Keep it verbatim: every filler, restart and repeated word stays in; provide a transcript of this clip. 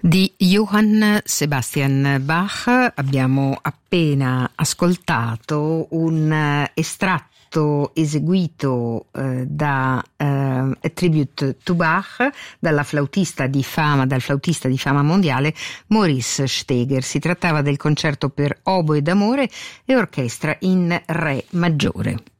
Di Johann Sebastian Bach abbiamo appena ascoltato un estratto eseguito eh, da eh, A Tribute to Bach dalla flautista di fama, dal flautista di fama mondiale Maurice Steger. Si trattava del concerto per oboe d'amore e orchestra in re maggiore.